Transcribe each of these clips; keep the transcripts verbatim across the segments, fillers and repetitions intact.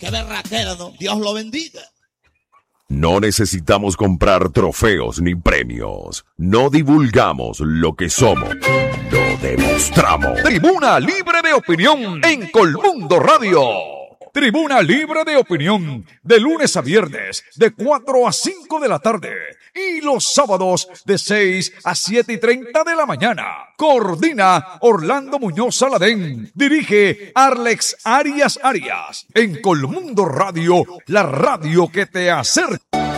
Qué berraquera, ¿no? Dios lo bendiga. No necesitamos comprar trofeos ni premios. No divulgamos lo que somos. Lo demostramos. Tribuna Libre de Opinión en Colmundo Radio. Tribuna Libre de Opinión, de lunes a viernes, de cuatro a cinco de la tarde. Y los sábados, de seis a siete y treinta de la mañana. Coordina Orlando Muñoz Saladén. Dirige Arlex Arias Arias. En Colmundo Radio, la radio que te acerca.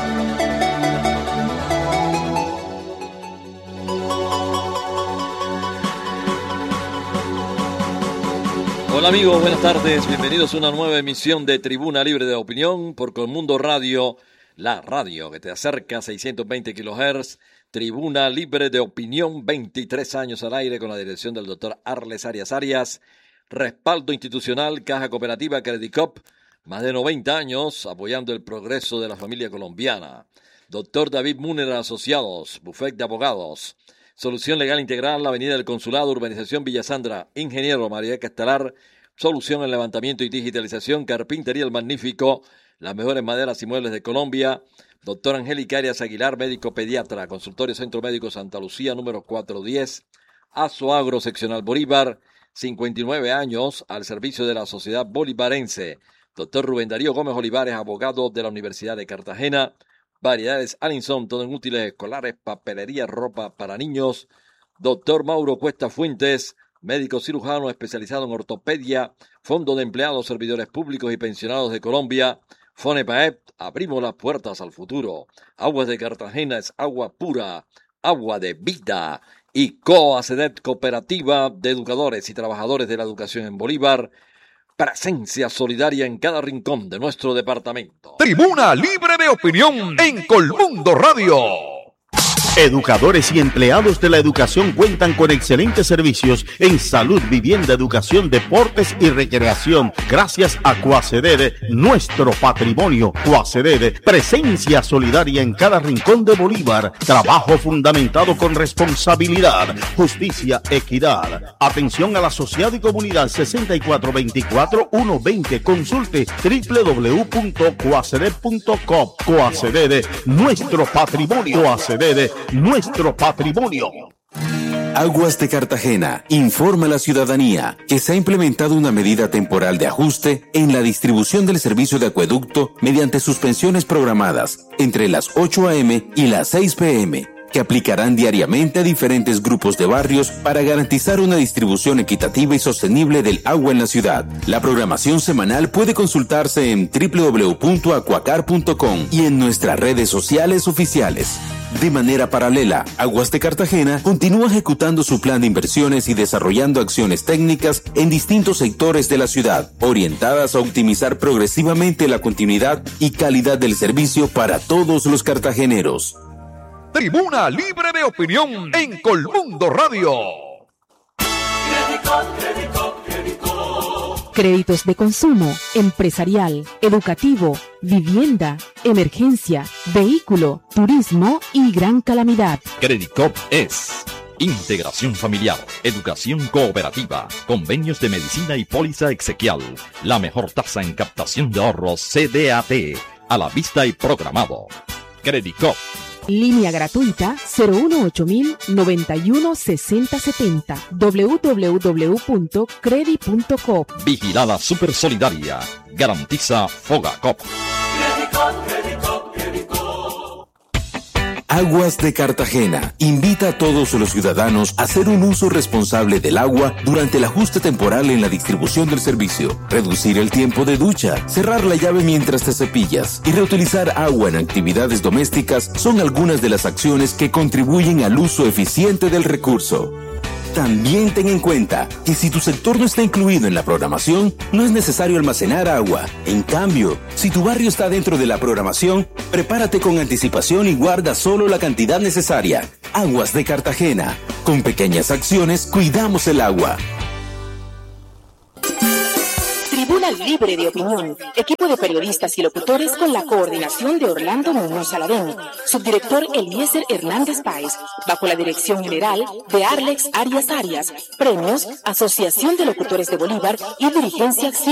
Hola amigos, buenas tardes, bienvenidos a una nueva emisión de Tribuna Libre de Opinión por Colmundo Radio, la radio que te acerca a seiscientos veinte kilohertz. Tribuna Libre de Opinión, veintitrés años al aire con la dirección del doctor Arles Arias Arias. Respaldo institucional, Caja Cooperativa Credicop, más de noventa años apoyando el progreso de la familia colombiana. Doctor David Múner Asociados, Bufet de Abogados. Solución Legal Integral, Avenida del Consulado, Urbanización Villa Sandra. Ingeniero María Castelar, solución en levantamiento y digitalización, Carpintería El Magnífico, las mejores maderas y muebles de Colombia. Doctor Angélica Arias Aguilar, médico pediatra, Consultorio Centro Médico Santa Lucía, número cuatrocientos diez. Azoagro, Seccional Bolívar, cincuenta y nueve años, al servicio de la sociedad bolivarense. Doctor Rubén Darío Gómez Olivares, abogado de la Universidad de Cartagena. Variedades Alinson, todo en útiles escolares, papelería, ropa para niños. Doctor Mauro Cuesta Fuentes, médico cirujano especializado en ortopedia. Fondo de Empleados, Servidores Públicos y Pensionados de Colombia. FONEPAEP, abrimos las puertas al futuro. Aguas de Cartagena es agua pura, agua de vida. Y COACEDET, Cooperativa de Educadores y Trabajadores de la Educación en Bolívar. Presencia solidaria en cada rincón de nuestro departamento. Tribuna Libre de Opinión en Colmundo Radio. Educadores y empleados de la educación cuentan con excelentes servicios en salud, vivienda, educación, deportes y recreación. Gracias a COACEDED, nuestro patrimonio. COACEDED, presencia solidaria en cada rincón de Bolívar. Trabajo fundamentado con responsabilidad, justicia, equidad. Atención al asociado y comunidad sesenta y cuatro veinticuatro ciento veinte. Consulte doble u doble u doble u punto coaceded punto com. COACEDED, nuestro patrimonio. COACEDED, nuestro patrimonio. Aguas de Cartagena informa a la ciudadanía que se ha implementado una medida temporal de ajuste en la distribución del servicio de acueducto mediante suspensiones programadas entre las ocho a eme y las seis pe eme, que aplicarán diariamente a diferentes grupos de barrios para garantizar una distribución equitativa y sostenible del agua en la ciudad. La programación semanal puede consultarse en doble u doble u doble u punto acuacar punto com y en nuestras redes sociales oficiales. De manera paralela, Aguas de Cartagena continúa ejecutando su plan de inversiones y desarrollando acciones técnicas en distintos sectores de la ciudad, orientadas a optimizar progresivamente la continuidad y calidad del servicio para todos los cartageneros. Tribuna Libre de Opinión en Colmundo Radio. Créditos de consumo, empresarial, educativo, vivienda, emergencia, vehículo, turismo y gran calamidad. Credicop es integración familiar, educación cooperativa, convenios de medicina y póliza exequial. La mejor tasa en captación de ahorros C D A T, a la vista y programado. Credicop. Línea gratuita cero uno ocho mil noventa y uno sesenta setenta. doble u doble u doble u punto credi punto com. Vigilada Super Solidaria. Garantiza Fogacop. Aguas de Cartagena invita a todos los ciudadanos a hacer un uso responsable del agua durante el ajuste temporal en la distribución del servicio, reducir el tiempo de ducha, cerrar la llave mientras te cepillas y reutilizar agua en actividades domésticas son algunas de las acciones que contribuyen al uso eficiente del recurso. También ten en cuenta que si tu sector no está incluido en la programación, no es necesario almacenar agua. En cambio, si tu barrio está dentro de la programación, prepárate con anticipación y guarda solo la cantidad necesaria. Aguas de Cartagena. Con pequeñas acciones, cuidamos el agua. Tribuna Libre de Opinión, equipo de periodistas y locutores con la coordinación de Orlando Muñoz Saladén, subdirector Eliezer Hernández Páez, bajo la dirección general de Arlex Arias Arias, premios Asociación de Locutores de Bolívar y Dirigencia